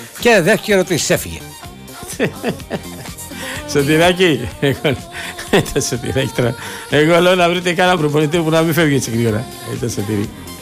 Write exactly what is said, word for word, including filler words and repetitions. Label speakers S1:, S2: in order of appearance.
S1: και δέχτηκε ερωτήσεις, έφυγε.
S2: Σωτηράκι, εγώ, το Σωτηράκι τώρα. Εγώ λέω να βρείτε κανένα προπονητή που να μην φεύγει έτσι γρήγορα. Το Σωτηρί.